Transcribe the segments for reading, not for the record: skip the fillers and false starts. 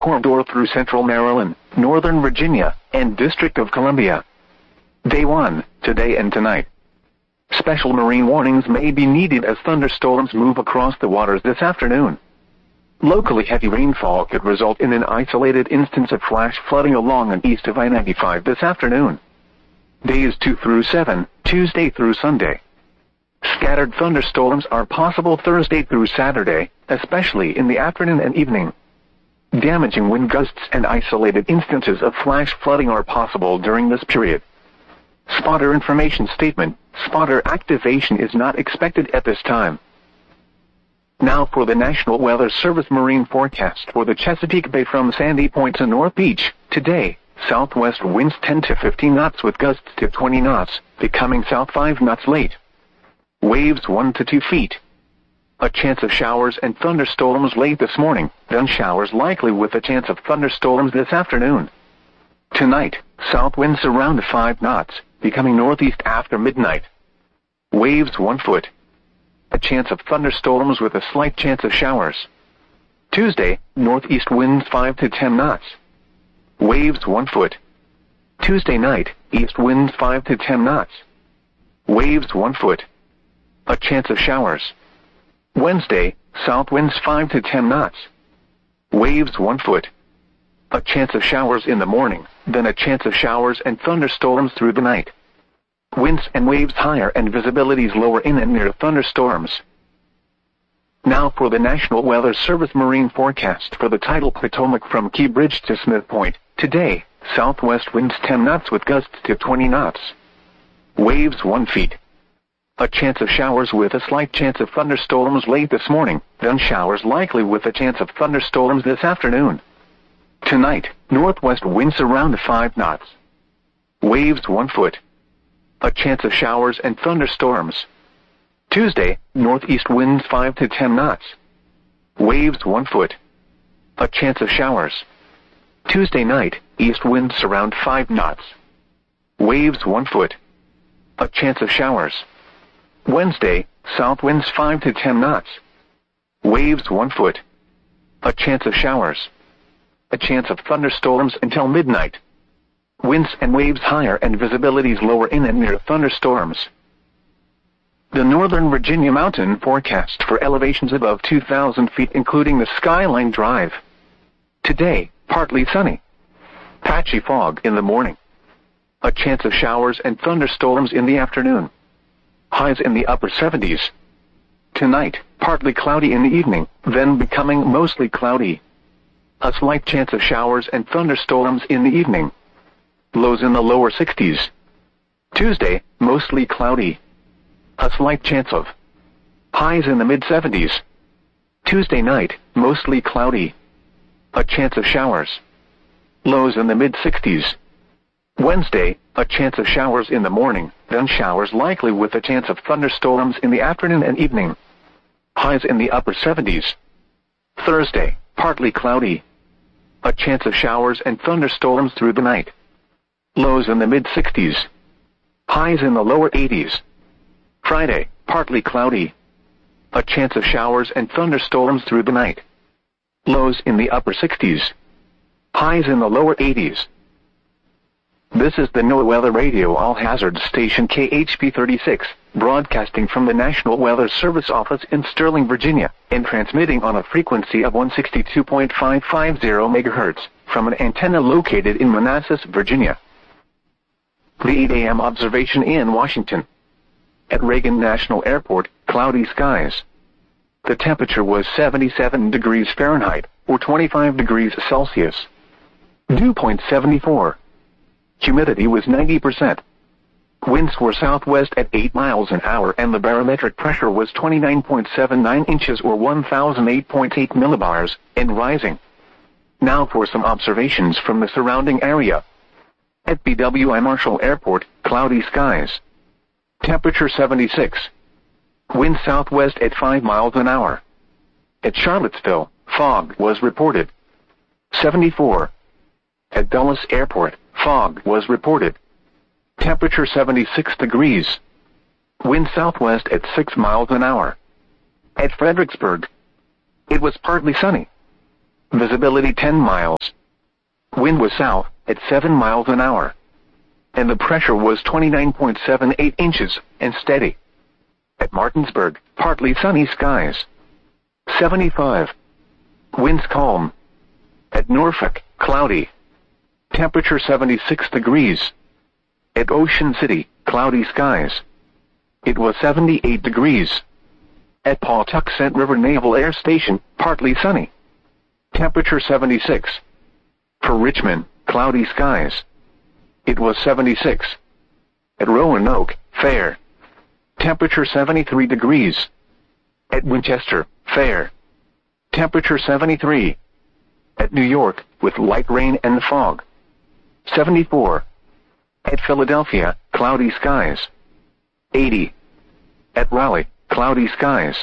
corridor through central Maryland, northern Virginia, and District of Columbia. Day 1, today and tonight. Special marine warnings may be needed as thunderstorms move across the waters this afternoon. Locally heavy rainfall could result in an isolated instance of flash flooding along and east of I-95 this afternoon. Days 2 through 7, Tuesday through Sunday. Scattered thunderstorms are possible Thursday through Saturday, especially in the afternoon and evening. Damaging wind gusts and isolated instances of flash flooding are possible during this period. Spotter information statement: spotter activation is not expected at this time. Now for the National Weather Service marine forecast for the Chesapeake Bay from Sandy Point to North Beach. Today, southwest winds 10 to 15 knots with gusts to 20 knots, becoming south 5 knots late. Waves 1 to 2 feet. A chance of showers and thunderstorms late this morning, then showers likely with a chance of thunderstorms this afternoon. Tonight, south winds around 5 knots, becoming northeast after midnight. Waves 1 foot. A chance of thunderstorms with a slight chance of showers. Tuesday, northeast winds 5 to 10 knots. Waves 1 foot. Tuesday night, east winds 5 to 10 knots. Waves 1 foot. A chance of showers. Wednesday, south winds 5 to 10 knots. Waves 1 foot. A chance of showers in the morning, then a chance of showers and thunderstorms through the night. Winds and waves higher and visibilities lower in and near thunderstorms. Now for the National Weather Service marine forecast for the tidal Potomac from Key Bridge to Smith Point. Today, southwest winds 10 knots with gusts to 20 knots. Waves 1 feet. A chance of showers with a slight chance of thunderstorms late this morning, then showers likely with a chance of thunderstorms this afternoon. Tonight, northwest winds around 5 knots. Waves 1 foot. A chance of showers and thunderstorms. Tuesday, northeast winds 5 to 10 knots. Waves 1 foot. A chance of showers. Tuesday night, east winds around 5 knots. Waves 1 foot. A chance of showers. Wednesday, south winds 5 to 10 knots. Waves 1 foot. A chance of showers. A chance of thunderstorms until midnight. Winds and waves higher and visibilities lower in and near thunderstorms. The Northern Virginia mountain forecast for elevations above 2,000 feet including the Skyline Drive. Today, partly sunny. Patchy fog in the morning. A chance of showers and thunderstorms in the afternoon. Highs in the upper 70s. Tonight, partly cloudy in the evening, then becoming mostly cloudy. A slight chance of showers and thunderstorms in the evening. Lows in the lower 60s. Tuesday, mostly cloudy. A slight chance of. Highs in the mid-70s. Tuesday night, mostly cloudy. A chance of showers. Lows in the mid-60s. Wednesday, a chance of showers in the morning, then showers likely with a chance of thunderstorms in the afternoon and evening. Highs in the upper 70s. Thursday, partly cloudy. A chance of showers and thunderstorms through the night. Lows in the mid-60s. Highs in the lower 80s. Friday, partly cloudy. A chance of showers and thunderstorms through the night. Lows in the upper 60s. Highs in the lower 80s. This is the NOAA Weather Radio All Hazards Station KHP 36, broadcasting from the National Weather Service office in Sterling, Virginia, and transmitting on a frequency of 162.550 MHz from an antenna located in Manassas, Virginia. The 8 a.m. observation in Washington. At Reagan National Airport, cloudy skies. The temperature was 77 degrees Fahrenheit, or 25 degrees Celsius. Dew point 74. Humidity was 90%. Winds were southwest at 8 miles an hour and the barometric pressure was 29.79 inches or 1008.8 millibars, and rising. Now for some observations from the surrounding area. At BWI Marshall Airport, cloudy skies. Temperature 76. Wind southwest at 5 miles an hour. At Charlottesville, fog was reported. 74. At Dulles Airport, fog was reported. Temperature 76 degrees. Wind southwest at 6 miles an hour. At Fredericksburg, it was partly sunny. Visibility 10 miles. Wind was south at 7 miles an hour. And the pressure was 29.78 inches and steady. At Martinsburg, partly sunny skies. 75. Winds calm. At Norfolk, cloudy. Temperature 76 degrees. At Ocean City, cloudy skies. It was 78 degrees. At Pawtuxet River Naval Air Station, partly sunny. Temperature 76. For Richmond, cloudy skies. It was 76. At Roanoke, fair. Temperature 73 degrees. At Winchester, fair. Temperature 73. At New York, with light rain and fog. 74. At Philadelphia, cloudy skies. 80. At Raleigh, cloudy skies.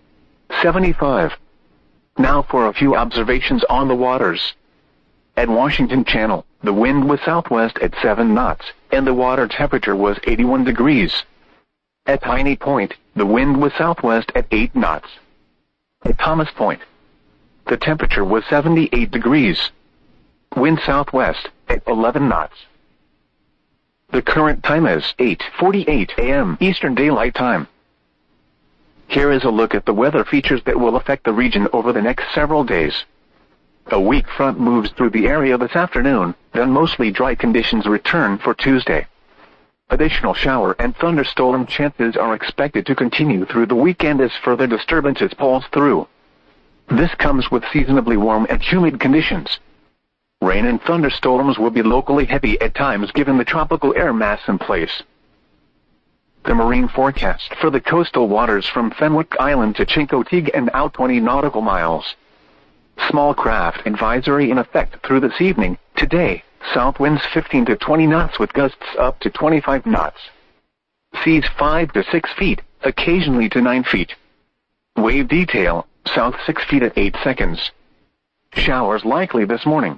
75. Now for a few observations on the waters. At Washington Channel, the wind was southwest at 7 knots, and the water temperature was 81 degrees. At Piney Point, the wind was southwest at 8 knots. At Thomas Point, the temperature was 78 degrees. Wind southwest at 11 knots. The current time is 8:48 a.m. Eastern Daylight Time. Here is a look at the weather features that will affect the region over the next several days. A weak front moves through the area this afternoon, then mostly dry conditions return for Tuesday. Additional shower and thunderstorm chances are expected to continue through the weekend as further disturbances pulse through. This comes with seasonably warm and humid conditions. Rain and thunderstorms will be locally heavy at times given the tropical air mass in place. The marine forecast for the coastal waters from Fenwick Island to Chincoteague and out 20 nautical miles. Small craft advisory in effect through this evening. Today, south winds 15 to 20 knots with gusts up to 25 knots. Seas 5 to 6 feet, occasionally to 9 feet. Wave detail, south 6 feet at 8 seconds. Showers likely this morning.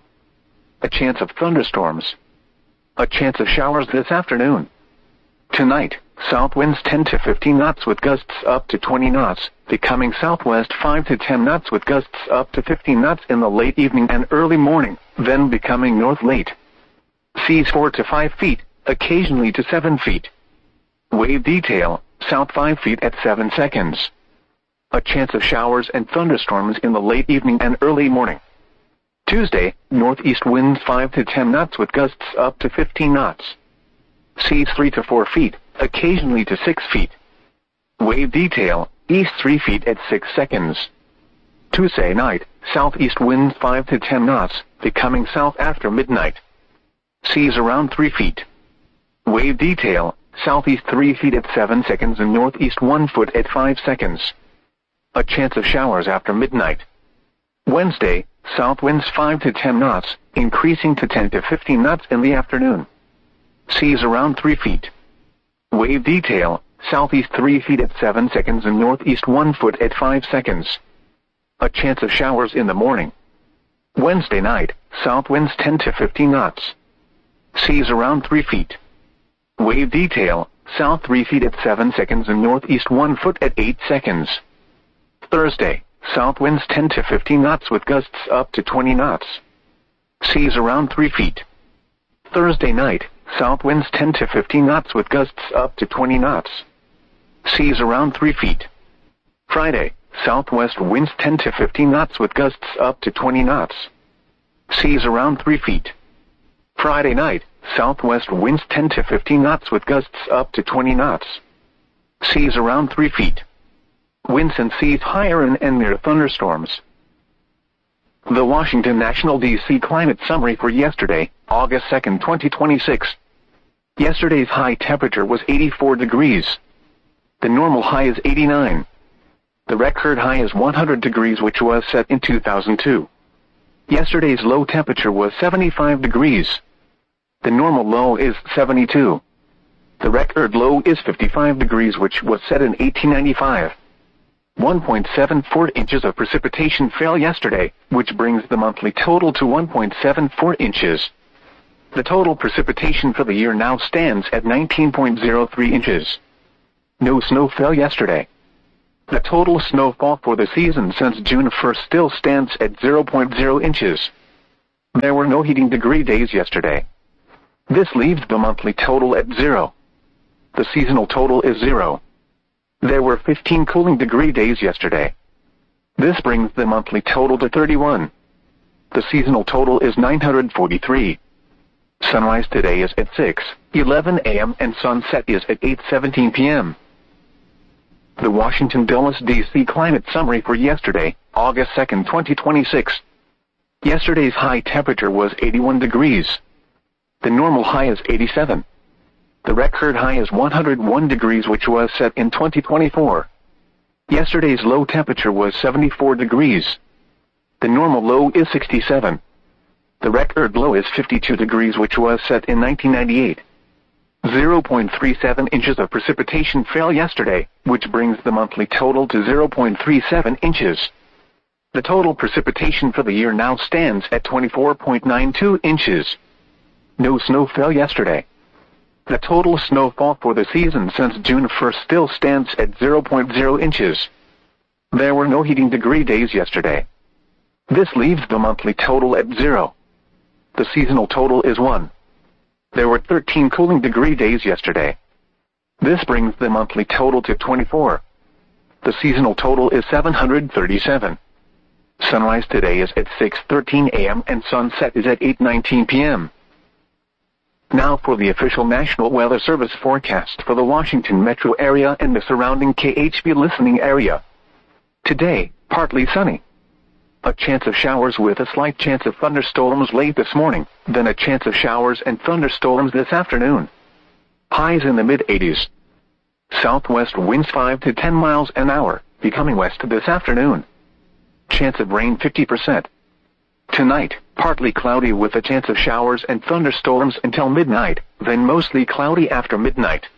A chance of thunderstorms. A chance of showers this afternoon. Tonight, south winds 10 to 15 knots with gusts up to 20 knots, becoming southwest 5 to 10 knots with gusts up to 15 knots in the late evening and early morning, then becoming north late. Seas 4 to 5 feet, occasionally to 7 feet. Wave detail, south 5 feet at 7 seconds. A chance of showers and thunderstorms in the late evening and early morning. Tuesday, northeast winds 5 to 10 knots with gusts up to 15 knots. Seas 3 to 4 feet, occasionally to 6 feet. Wave detail, east 3 feet at 6 seconds. Tuesday night, southeast winds 5 to 10 knots, becoming south after midnight. Seas around 3 feet. Wave detail, southeast 3 feet at 7 seconds and northeast 1 foot at 5 seconds. A chance of showers after midnight. Wednesday, south winds 5 to 10 knots, increasing to 10 to 15 knots in the afternoon. Seas around 3 feet. Wave detail, southeast 3 feet at 7 seconds and northeast 1 foot at 5 seconds. A chance of showers in the morning. Wednesday night, south winds 10 to 15 knots. Seas around 3 feet. Wave detail, south 3 feet at 7 seconds and northeast 1 foot at 8 seconds. Thursday, south winds 10 to 15 knots with gusts up to 20 knots. Seas around 3 feet. Thursday night, south winds 10 to 15 knots with gusts up to 20 knots. Seas around 3 feet. Friday, southwest winds 10 to 15 knots with gusts up to 20 knots. Seas around 3 feet. Friday night, southwest winds 10 to 15 knots with gusts up to 20 knots. Seas around 3 feet. Winds and seas higher and near thunderstorms. The Washington National D.C. Climate Summary for yesterday, August 2, 2026. Yesterday's high temperature was 84 degrees. The normal high is 89. The record high is 100 degrees, which was set in 2002. Yesterday's low temperature was 75 degrees. The normal low is 72. The record low is 55 degrees, which was set in 1895. 1.74 inches of precipitation fell yesterday, which brings the monthly total to 1.74 inches. The total precipitation for the year now stands at 19.03 inches. No snow fell yesterday. The total snowfall for the season since June 1st still stands at 0.0 inches. There were no heating degree days yesterday. This leaves the monthly total at 0. The seasonal total is 0. There were 15 cooling degree days yesterday. This brings the monthly total to 31. The seasonal total is 943. Sunrise today is at 6:11 a.m. and sunset is at 8:17 p.m. The Washington Dulles, D.C. climate summary for yesterday, August 2, 2026. Yesterday's high temperature was 81 degrees. The normal high is 87. The record high is 101 degrees, which was set in 2024. Yesterday's low temperature was 74 degrees. The normal low is 67. The record low is 52 degrees, which was set in 1998. 0.37 inches of precipitation fell yesterday, which brings the monthly total to 0.37 inches. The total precipitation for the year now stands at 24.92 inches. No snow fell yesterday. The total snowfall for the season since June 1st still stands at 0.0 inches. There were no heating degree days yesterday. This leaves the monthly total at 0. The seasonal total is 1. There were 13 cooling degree days yesterday. This brings the monthly total to 24. The seasonal total is 737. Sunrise today is at 6:13 a.m. and sunset is at 8:19 p.m. Now for the official National Weather Service forecast for the Washington metro area and the surrounding KHB listening area. Today, partly sunny. A chance of showers with a slight chance of thunderstorms late this morning, then a chance of showers and thunderstorms this afternoon. Highs in the mid-80s. Southwest winds 5 to 10 miles an hour, becoming west this afternoon. Chance of rain 50%. Tonight, partly cloudy with a chance of showers and thunderstorms until midnight, then mostly cloudy after midnight.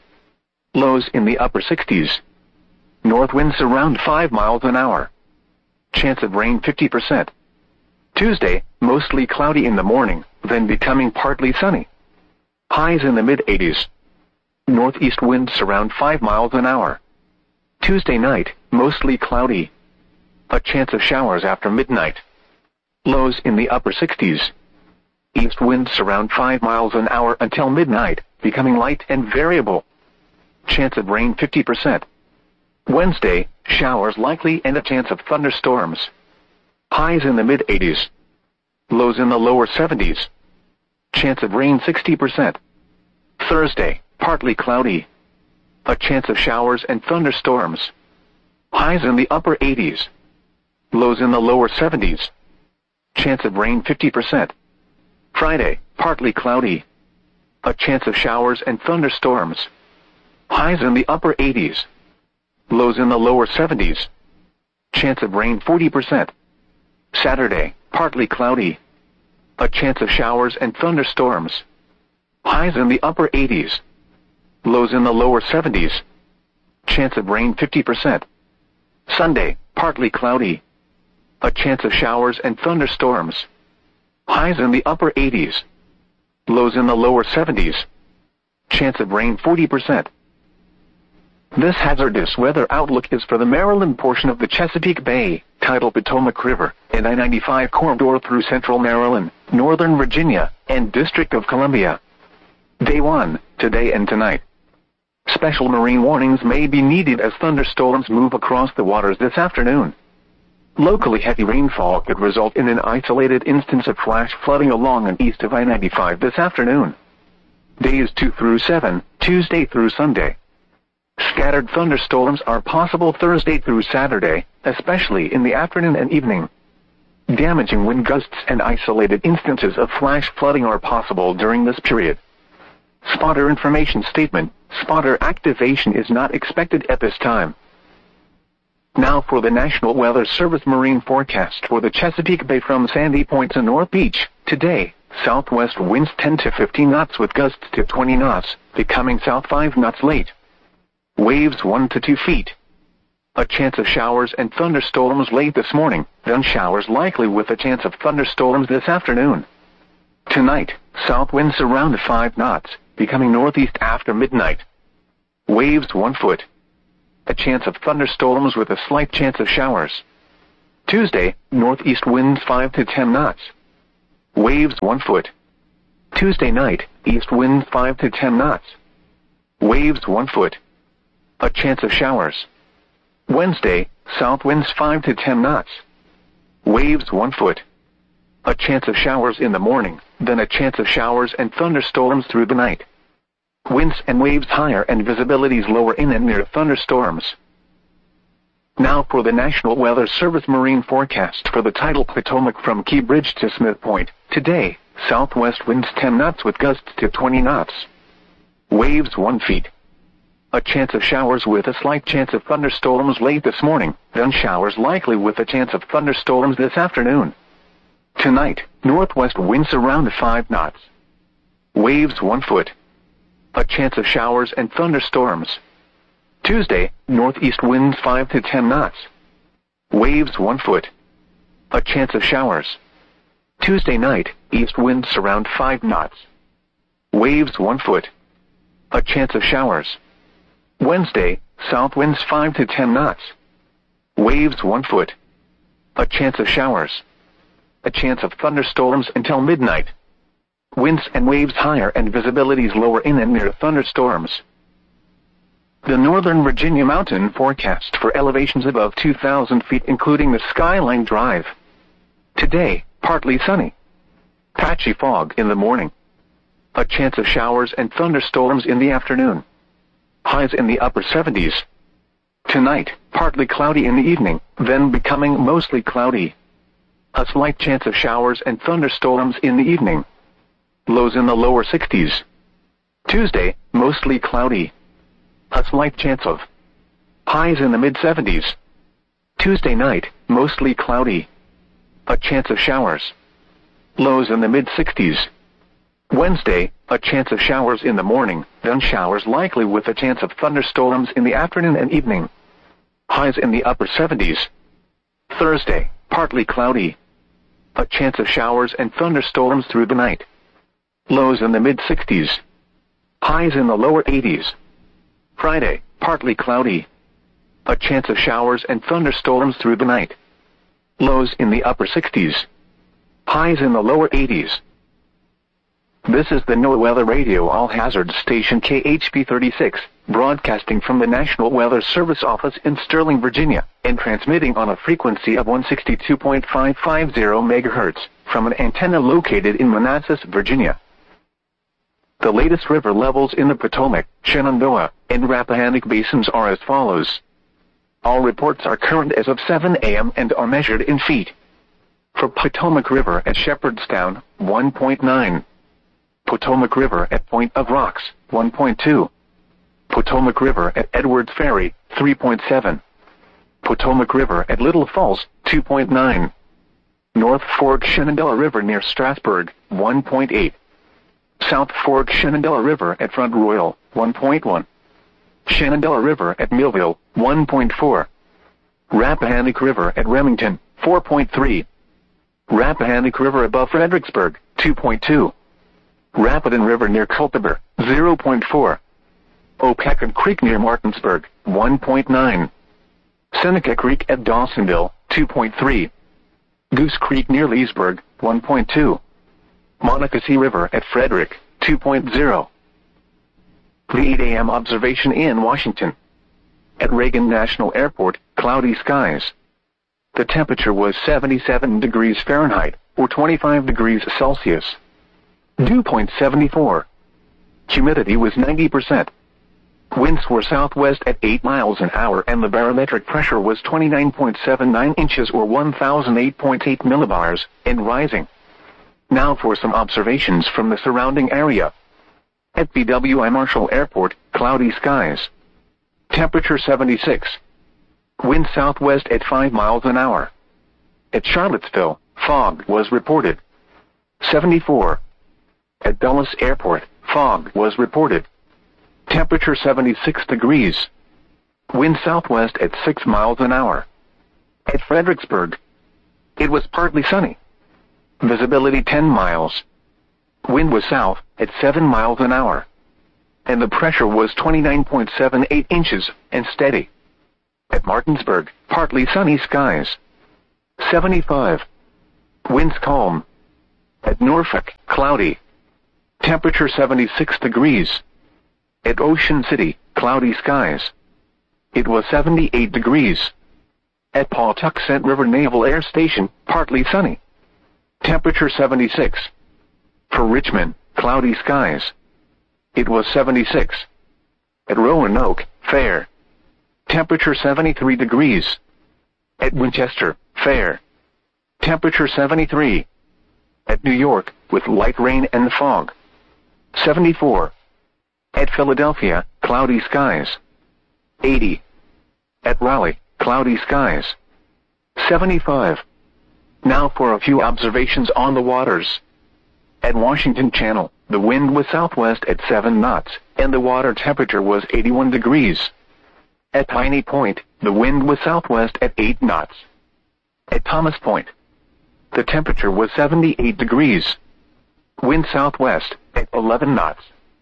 Lows in the upper 60s. North winds around 5 miles an hour. Chance of rain 50%. Tuesday, mostly cloudy in the morning, then becoming partly sunny. Highs in the mid-80s. Northeast winds around 5 miles an hour. Tuesday night, mostly cloudy. A chance of showers after midnight. Lows in the upper 60s. East winds around 5 miles an hour until midnight, becoming light and variable. Chance of rain 50%. Wednesday, showers likely and a chance of thunderstorms. Highs in the mid-80s. Lows in the lower 70s. Chance of rain 60%. Thursday, partly cloudy. A chance of showers and thunderstorms. Highs in the upper 80s. Lows in the lower 70s. Chance of rain 50%. Friday, partly cloudy. A chance of showers and thunderstorms. Highs in the upper 80s. Lows in the lower 70s. Chance of rain 40%. Saturday, partly cloudy. A chance of showers and thunderstorms. Highs in the upper 80s. Lows in the lower 70s. Chance of rain 50%. Sunday, partly cloudy. A chance of showers and thunderstorms. Highs in the upper 80s. Lows in the lower 70s. Chance of rain 40%. This hazardous weather outlook is for the Maryland portion of the Chesapeake Bay, tidal Potomac River, and I-95 corridor through central Maryland, northern Virginia, and District of Columbia. Day 1, today and tonight. Special marine warnings may be needed as thunderstorms move across the waters this afternoon. Locally heavy rainfall could result in an isolated instance of flash flooding along and east of I-95 this afternoon. Days 2 through 7, Tuesday through Sunday. Scattered thunderstorms are possible Thursday through Saturday, especially in the afternoon and evening. Damaging wind gusts and isolated instances of flash flooding are possible during this period. Spotter information statement: spotter activation is not expected at this time. Now for the National Weather Service marine forecast for the Chesapeake Bay from Sandy Point to North Beach. Today, southwest winds 10 to 15 knots with gusts to 20 knots, becoming south 5 knots late. Waves 1 to 2 feet. A chance of showers and thunderstorms late this morning, then showers likely with a chance of thunderstorms this afternoon. Tonight, south winds around 5 knots, becoming northeast after midnight. Waves 1 foot. A chance of thunderstorms with a slight chance of showers. Tuesday, northeast winds 5 to 10 knots. Waves 1 foot. Tuesday night, east winds 5 to 10 knots. Waves 1 foot. A chance of showers. Wednesday, south winds 5 to 10 knots. Waves 1 foot. A chance of showers in the morning, then a chance of showers and thunderstorms through the night. Winds and waves higher and visibilities lower in and near thunderstorms. Now for the National Weather Service marine forecast for the tidal Potomac from Key Bridge to Smith Point. Today, southwest winds 10 knots with gusts to 20 knots. Waves 1 feet. A chance of showers with a slight chance of thunderstorms late this morning, then showers likely with a chance of thunderstorms this afternoon. Tonight, northwest winds around 5 knots. Waves 1 foot. A chance of showers and thunderstorms. Tuesday, northeast winds 5 to 10 knots. Waves 1 foot. A chance of showers. Tuesday night, east winds around 5 knots. Waves 1 foot. A chance of showers. Wednesday, south winds 5 to 10 knots. Waves 1 foot. A chance of showers. A chance of thunderstorms until midnight. Winds and waves higher and visibilities lower in and near thunderstorms. The Northern Virginia mountain forecast for elevations above 2,000 feet including the Skyline Drive. Today, partly sunny. Patchy fog in the morning. A chance of showers and thunderstorms in the afternoon. Highs in the upper 70s. Tonight, partly cloudy in the evening, then becoming mostly cloudy. A slight chance of showers and thunderstorms in the evening. Lows in the lower 60s. Tuesday, mostly cloudy. A slight chance of highs in the mid-70s. Tuesday night, mostly cloudy. A chance of showers. Lows in the mid-60s. Wednesday, a chance of showers in the morning, then showers likely with a chance of thunderstorms in the afternoon and evening. Highs in the upper 70s. Thursday, partly cloudy. A chance of showers and thunderstorms through the night. Lows in the mid-60s. Highs in the lower 80s. Friday, partly cloudy. A chance of showers and thunderstorms through the night. Lows in the upper 60s. Highs in the lower 80s. This is the NOAA Weather Radio All-Hazard Station KHP 36, broadcasting from the National Weather Service office in Sterling, Virginia, and transmitting on a frequency of 162.550 MHz from an antenna located in Manassas, Virginia. The latest river levels in the Potomac, Shenandoah, and Rappahannock basins are as follows. All reports are current as of 7 a.m. and are measured in feet. For Potomac River at Shepherdstown, 1.9. Potomac River at Point of Rocks, 1.2. Potomac River at Edwards Ferry, 3.7. Potomac River at Little Falls, 2.9. North Fork Shenandoah River near Strasburg, 1.8. South Fork Shenandoah River at Front Royal, 1.1. Shenandoah River at Millville, 1.4. Rappahannock River at Remington, 4.3. Rappahannock River above Fredericksburg, 2.2. Rapidan River near Culpeper, 0.4. Opecon Creek near Martinsburg, 1.9. Seneca Creek at Dawsonville, 2.3. Goose Creek near Leesburg, 1.2. Monocacy River at Frederick, 2.0. The 8 a.m. observation in Washington. At Reagan National Airport, cloudy skies. The temperature was 77 degrees Fahrenheit, or 25 degrees Celsius. Dew point 74. Humidity was 90%. Winds were southwest at 8 miles an hour and the barometric pressure was 29.79 inches or 1008.8 millibars, and rising. Now for some observations from the surrounding area. At BWI Marshall Airport, cloudy skies. Temperature 76. Wind southwest at 5 miles an hour. At Charlottesville, fog was reported. 74. At Dulles Airport, fog was reported. Temperature 76 degrees. Wind southwest at 6 miles an hour. At Fredericksburg, it was partly sunny. Visibility 10 miles. Wind was south at 7 miles an hour. And the pressure was 29.78 inches and steady. At Martinsburg, partly sunny skies. 75. Winds calm. At Norfolk, cloudy. Temperature 76 degrees. At Ocean City, cloudy skies. It was 78 degrees. At Pawtuxet River Naval Air Station, partly sunny. Temperature 76. For Richmond, cloudy skies. It was 76. At Roanoke, fair. Temperature 73 degrees. At Winchester, fair. Temperature 73. At New York, with light rain and fog. 74. At Philadelphia, cloudy skies. 80. At Raleigh, cloudy skies. 75. Now for a few observations on the waters. At Washington Channel, the wind was southwest at 7 knots, and the water temperature was 81 degrees. At Piney Point, the wind was southwest at 8 knots. At Thomas Point, the temperature was 78 degrees. Wind southwest at 11 knots.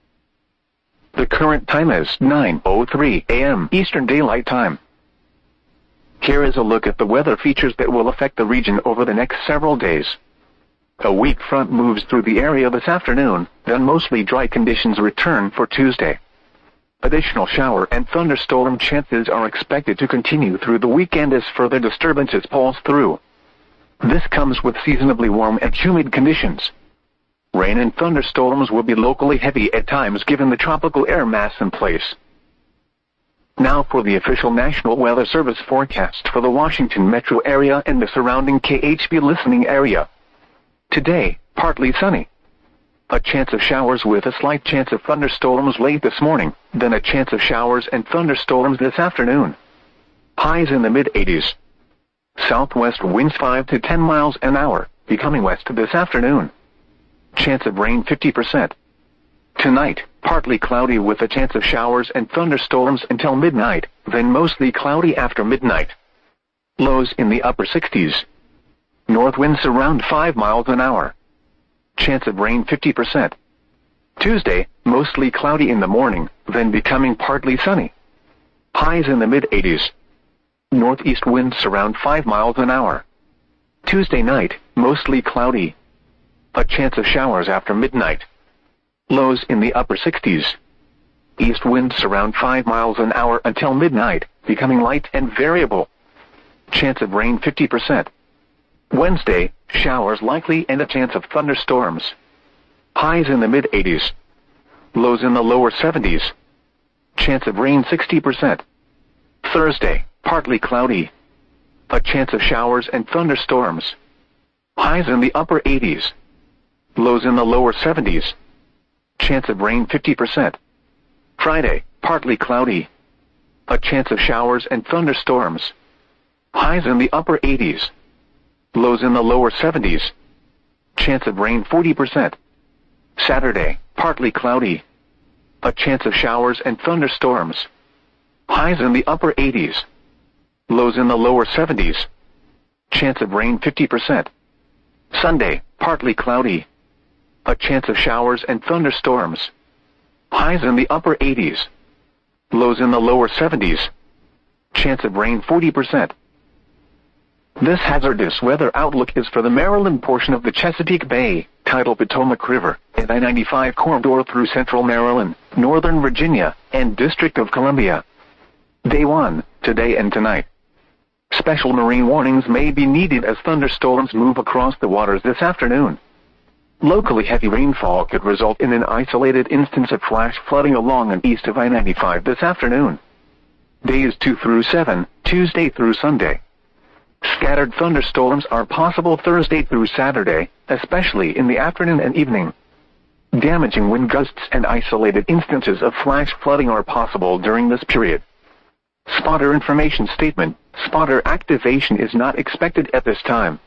The current time is 9:03 a.m. Eastern Daylight Time. Here is a look at the weather features that will affect the region over the next several days. A weak front moves through the area this afternoon, then mostly dry conditions return for Tuesday. Additional shower and thunderstorm chances are expected to continue through the weekend as further disturbances pulse through. This comes with seasonably warm and humid conditions. Rain and thunderstorms will be locally heavy at times given the tropical air mass in place. Now for the official National Weather Service forecast for the Washington metro area and the surrounding KHB listening area. Today, partly sunny. A chance of showers with a slight chance of thunderstorms late this morning, then a chance of showers and thunderstorms this afternoon. Highs in the mid-80s. Southwest winds 5 to 10 miles an hour, becoming west this afternoon. Chance of rain 50%. Tonight, partly cloudy with a chance of showers and thunderstorms until midnight, then mostly cloudy after midnight. Lows in the upper 60s. North winds around 5 miles an hour. Chance of rain 50%. Tuesday, mostly cloudy in the morning, then becoming partly sunny. Highs in the mid-80s. Northeast winds around 5 miles an hour. Tuesday night, mostly cloudy. A chance of showers after midnight. Lows in the upper 60s. East winds around 5 miles an hour until midnight, becoming light and variable. Chance of rain 50%. Wednesday, showers likely and a chance of thunderstorms. Highs in the mid-80s. Lows in the lower 70s. Chance of rain 60%. Thursday, partly cloudy. A chance of showers and thunderstorms. Highs in the upper 80s. Lows in the lower 70s. Chance of rain 50%. Friday, partly cloudy. A chance of showers and thunderstorms. Highs in the upper 80s. Lows in the lower 70s. Chance of rain 40%. Saturday, partly cloudy. A chance of showers and thunderstorms. Highs in the upper 80s. Lows in the lower 70s. Chance of rain 50%. Sunday, partly cloudy. A chance of showers and thunderstorms. Highs in the upper 80s. Lows in the lower 70s. Chance of rain 40%. This hazardous weather outlook is for the Maryland portion of the Chesapeake Bay, tidal Potomac River, and I-95 corridor through central Maryland, northern Virginia, and District of Columbia. Day 1, today and tonight. Special marine warnings may be needed as thunderstorms move across the waters this afternoon. Locally heavy rainfall could result in an isolated instance of flash flooding along and east of I-95 this afternoon. Days 2 through 7, Tuesday through Sunday. Scattered thunderstorms are possible Thursday through Saturday, especially in the afternoon and evening. Damaging wind gusts and isolated instances of flash flooding are possible during this period. Spotter information statement: spotter activation is not expected at this time.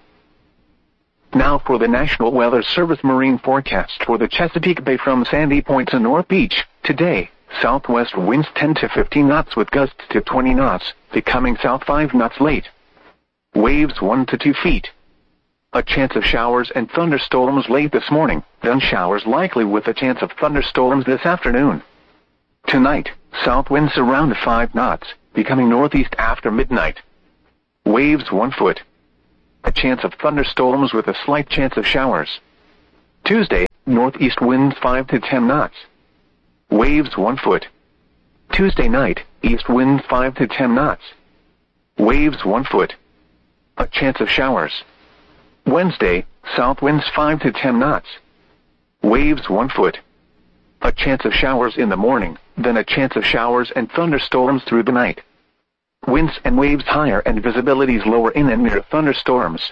Now for the National Weather Service marine forecast for the Chesapeake Bay from Sandy Point to North Beach. Today, southwest winds 10 to 15 knots with gusts to 20 knots, becoming south 5 knots late. Waves 1 to 2 feet. A chance of showers and thunderstorms late this morning, then showers likely with a chance of thunderstorms this afternoon. Tonight, south winds around 5 knots, becoming northeast after midnight. Waves 1 foot. A chance of thunderstorms with a slight chance of showers. Tuesday, northeast winds 5 to 10 knots. Waves 1 foot. Tuesday night, east winds 5 to 10 knots. Waves 1 foot. A chance of showers. Wednesday, south winds 5 to 10 knots. Waves 1 foot. A chance of showers in the morning, then a chance of showers and thunderstorms through the night. Winds and waves higher and visibilities lower in and near thunderstorms.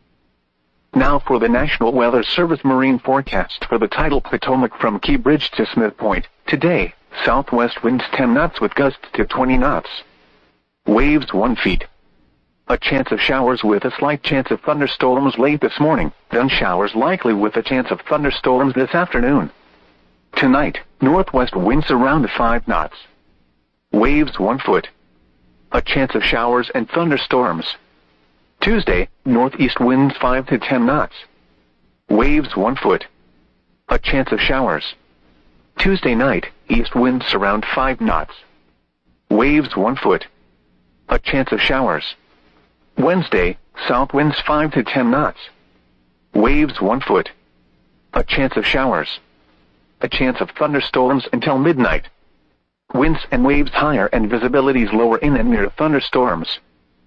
Now for the National Weather Service marine forecast for the tidal Potomac from Key Bridge to Smith Point. Today, southwest winds 10 knots with gusts to 20 knots. Waves 1 feet. A chance of showers with a slight chance of thunderstorms late this morning, then showers likely with a chance of thunderstorms this afternoon. Tonight, northwest winds around 5 knots. Waves 1 foot. A chance of showers and thunderstorms. Tuesday, northeast winds 5 to 10 knots. Waves 1 foot. A chance of showers. Tuesday night, east winds around 5 knots. Waves 1 foot. A chance of showers. Wednesday, south winds 5 to 10 knots. Waves 1 foot. A chance of showers. A chance of thunderstorms until midnight. Winds and waves higher and visibilities lower in and near thunderstorms.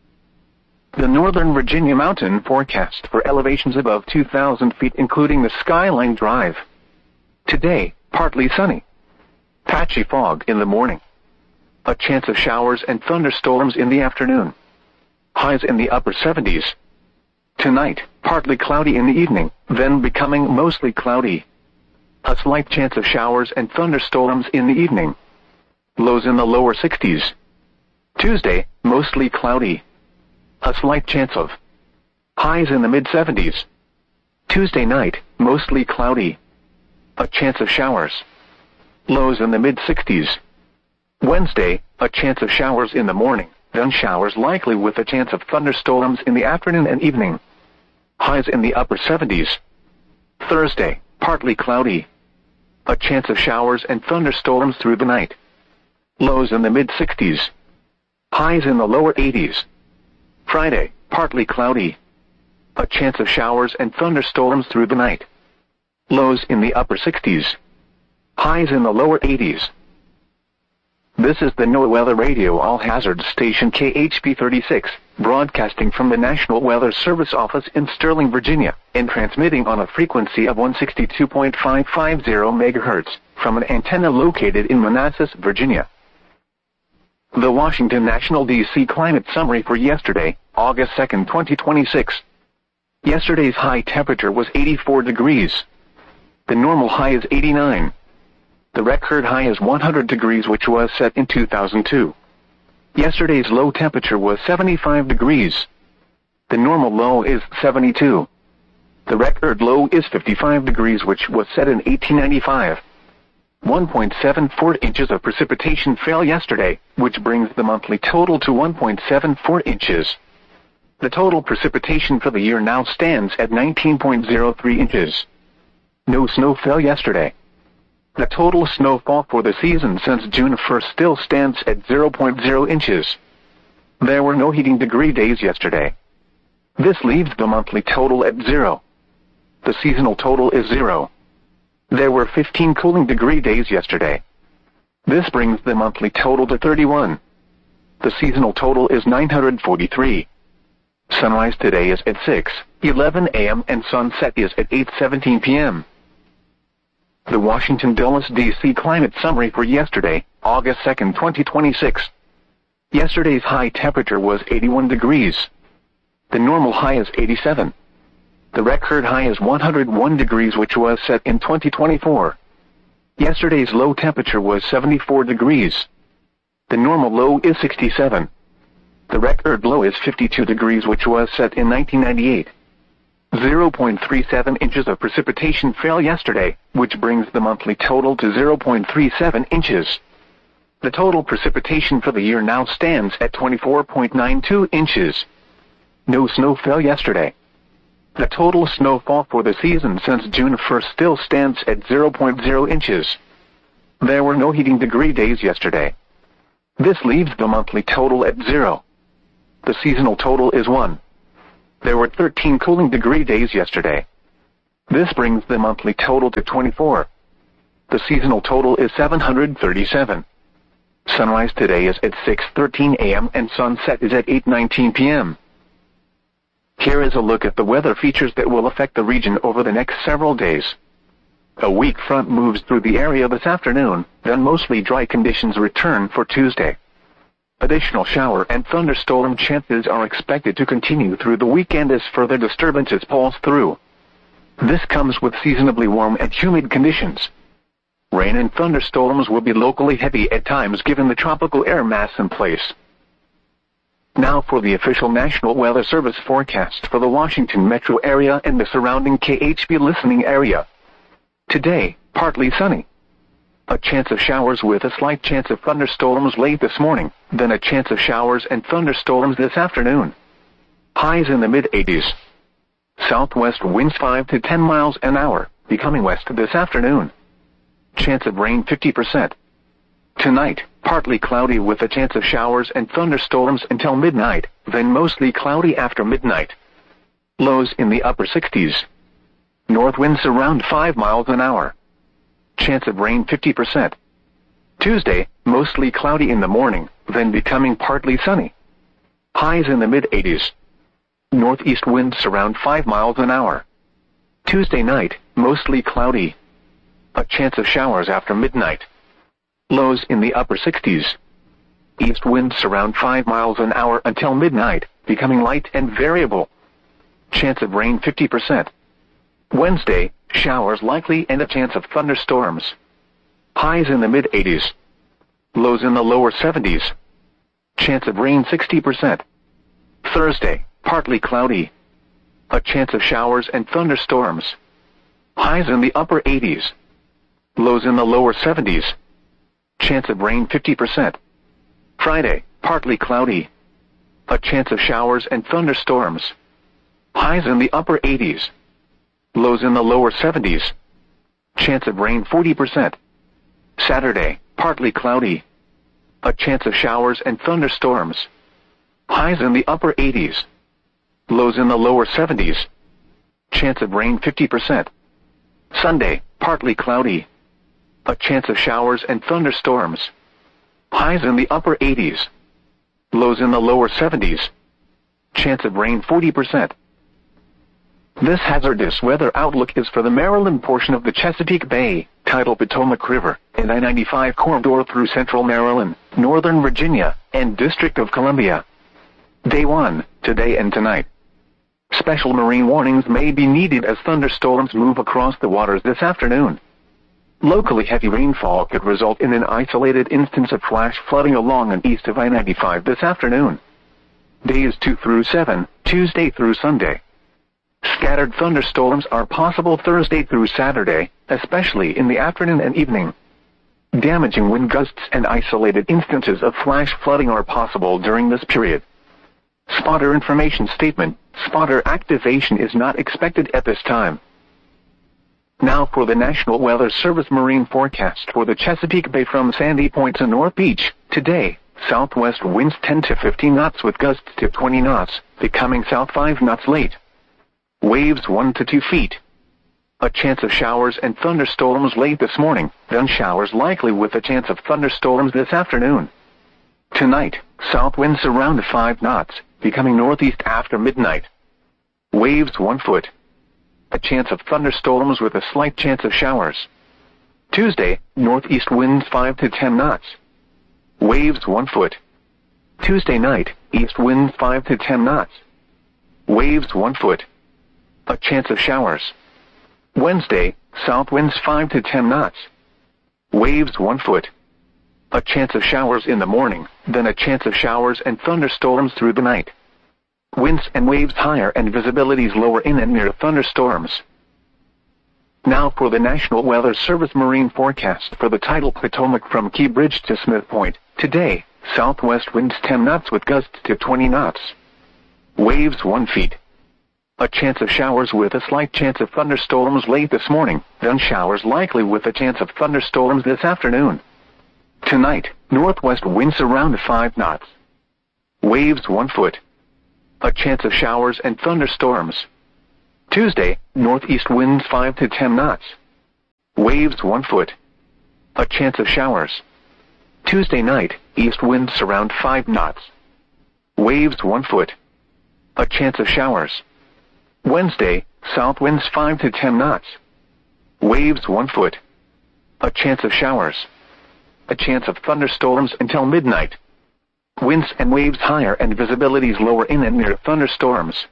The Northern Virginia mountain forecast for elevations above 2,000 feet including the Skyline Drive. Today, partly sunny. Patchy fog in the morning. A chance of showers and thunderstorms in the afternoon. Highs in the upper 70s. Tonight, partly cloudy in the evening, then becoming mostly cloudy. A slight chance of showers and thunderstorms in the evening. Lows in the lower 60s. Tuesday, mostly cloudy. A slight chance of highs in the mid-70s. Tuesday night, mostly cloudy. A chance of showers. Lows in the mid-60s. Wednesday, a chance of showers in the morning, then showers likely with a chance of thunderstorms in the afternoon and evening. Highs in the upper 70s. Thursday, partly cloudy. A chance of showers and thunderstorms through the night. Lows in the mid-60s. Highs in the lower 80s. Friday, partly cloudy. A chance of showers and thunderstorms through the night. Lows in the upper 60s. Highs in the lower 80s. This is the NOAA Weather Radio All-Hazards Station KHP 36, broadcasting from the National Weather Service office in Sterling, Virginia, and transmitting on a frequency of 162.550 MHz from an antenna located in Manassas, Virginia. The Washington National DC Climate Summary for yesterday, August 2, 2026. Yesterday's high temperature was 84 degrees. The normal high is 89. The record high is 100 degrees, which was set in 2002. Yesterday's low temperature was 75 degrees. The normal low is 72. The record low is 55 degrees, which was set in 1895. 1.74 inches of precipitation fell yesterday, which brings the monthly total to 1.74 inches. The total precipitation for the year now stands at 19.03 inches. No snow fell yesterday. The total snowfall for the season since June 1st still stands at 0.0 inches. There were no heating degree days yesterday. This leaves the monthly total at 0. The seasonal total is 0. There were 15 cooling degree days yesterday. This brings the monthly total to 31. The seasonal total is 943. Sunrise today is at 6:11 a.m. and sunset is at 8:17 p.m. The Washington Dulles DC Climate Summary for yesterday, August 2, 2026. Yesterday's high temperature was 81 degrees. The normal high is 87. The record high is 101 degrees, which was set in 2024. Yesterday's low temperature was 74 degrees. The normal low is 67. The record low is 52 degrees, which was set in 1998. 0.37 inches of precipitation fell yesterday, which brings the monthly total to 0.37 inches. The total precipitation for the year now stands at 24.92 inches. No snow fell yesterday. The total snowfall for the season since June 1st still stands at 0.0 inches. There were no heating degree days yesterday. This leaves the monthly total at 0. The seasonal total is 1. There were 13 cooling degree days yesterday. This brings the monthly total to 24. The seasonal total is 737. Sunrise today is at 6:13 a.m. and sunset is at 8:19 p.m. Here is a look at the weather features that will affect the region over the next several days. A weak front moves through the area this afternoon, then mostly dry conditions return for Tuesday. Additional shower and thunderstorm chances are expected to continue through the weekend as further disturbances pulse through. This comes with seasonably warm and humid conditions. Rain and thunderstorms will be locally heavy at times given the tropical air mass in place. Now for the official National Weather Service forecast for the Washington metro area and the surrounding KHB listening area. Today, partly sunny. A chance of showers with a slight chance of thunderstorms late this morning, then a chance of showers and thunderstorms this afternoon. Highs in the mid-80s. Southwest winds 5 to 10 miles an hour, becoming west this afternoon. Chance of rain 50%. Tonight, partly cloudy with a chance of showers and thunderstorms until midnight, then mostly cloudy after midnight. Lows in the upper 60s. North winds around 5 miles an hour. Chance of rain 50%. Tuesday, mostly cloudy in the morning, then becoming partly sunny. Highs in the mid-80s. Northeast winds around 5 miles an hour. Tuesday night, mostly cloudy. A chance of showers after midnight. Lows in the upper 60s. East winds around 5 miles an hour until midnight, becoming light and variable. Chance of rain 50%. Wednesday, showers likely and a chance of thunderstorms. Highs in the mid-80s. Lows in the lower 70s. Chance of rain 60%. Thursday, partly cloudy. A chance of showers and thunderstorms. Highs in the upper 80s. Lows in the lower 70s. Chance of rain 50%. Friday, partly cloudy. A chance of showers and thunderstorms. Highs in the upper 80s. Lows in the lower 70s. Chance of rain 40%. Saturday, partly cloudy. A chance of showers and thunderstorms. Highs in the upper 80s. Lows in the lower 70s. Chance of rain 50%. Sunday, partly cloudy. A chance of showers and thunderstorms. Highs in the upper 80s. Lows in the lower 70s. Chance of rain 40%. This hazardous weather outlook is for the Maryland portion of the Chesapeake Bay, tidal Potomac River, and I-95 corridor through central Maryland, northern Virginia, and District of Columbia. Day 1, today and tonight. Special marine warnings may be needed as thunderstorms move across the waters this afternoon. Locally heavy rainfall could result in an isolated instance of flash flooding along and east of I-95 this afternoon. Days 2 through 7, Tuesday through Sunday. Scattered thunderstorms are possible Thursday through Saturday, especially in the afternoon and evening. Damaging wind gusts and isolated instances of flash flooding are possible during this period. Spotter information statement: spotter activation is not expected at this time. Now for the National Weather Service marine forecast for the Chesapeake Bay from Sandy Point to North Beach. Today, southwest winds 10 to 15 knots with gusts to 20 knots, becoming south 5 knots late. Waves 1 to 2 feet. A chance of showers and thunderstorms late this morning, then showers likely with a chance of thunderstorms this afternoon. Tonight, south winds around 5 knots, becoming northeast after midnight. Waves 1 foot. A chance of thunderstorms with a slight chance of showers. Tuesday, northeast winds 5 to 10 knots. Waves 1 foot. Tuesday night, east winds 5 to 10 knots. Waves 1 foot. A chance of showers. Wednesday, south winds 5 to 10 knots. Waves 1 foot. A chance of showers in the morning, then a chance of showers and thunderstorms through the night. Winds and waves higher and visibilities lower in and near thunderstorms. Now for the National Weather Service marine forecast for the tidal Potomac from Key Bridge to Smith Point. Today, southwest winds 10 knots with gusts to 20 knots. Waves 1 feet. A chance of showers with a slight chance of thunderstorms late this morning, then showers likely with a chance of thunderstorms this afternoon. Tonight, northwest winds around 5 knots. Waves 1 foot. A chance of showers and thunderstorms. Tuesday, northeast winds 5 to 10 knots. Waves 1 foot. A chance of showers. Tuesday night, east winds around 5 knots. Waves 1 foot. A chance of showers. Wednesday, south winds 5 to 10 knots. Waves 1 foot. A chance of showers. A chance of thunderstorms until midnight. Winds and waves higher and visibilities lower in and near thunderstorms.